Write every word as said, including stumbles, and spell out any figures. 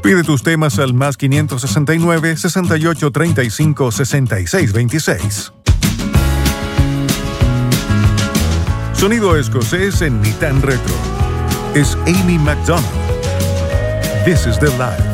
Pide tus temas al más quinientos sesenta y nueve, sesenta y ocho, treinta y cinco, sesenta y seis veintiséis. Sonido escocés en ni tan retro. Es Amy MacDonald. This is the Life.